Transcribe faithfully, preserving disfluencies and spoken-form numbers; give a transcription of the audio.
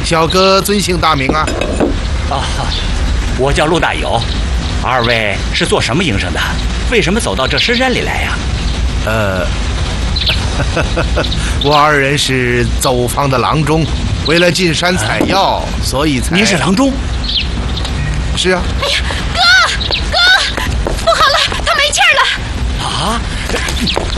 小哥尊姓大名啊？ 啊，我叫陆大友。二位是做什么营生的？为什么走到这深山里来呀？ 呃，我二人是走访的郎中，为了进山采药，所以才…… 您是郎中？ 是啊。 哎呀，哥哥，不好了，他没气儿了！ 啊！